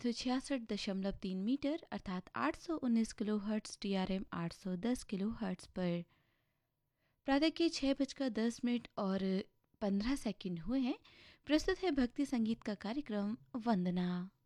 96.3 metre अर्थात 819 kilohertz DRM 810 kilohertz पर। प्रातः के 6:10 और 15 सेकंड हुए हैं। प्रस्तुत है भक्ति संगीत का कार्यक्रम वंदना।